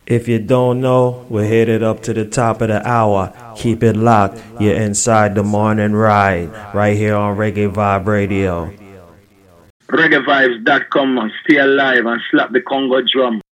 If you don't know, we're headed up to the top of the hour. Keep it locked. You're inside the morning ride, right here on Reggae Vibe Radio. ReggaeVibes.com, stay alive and slap the Congo drum.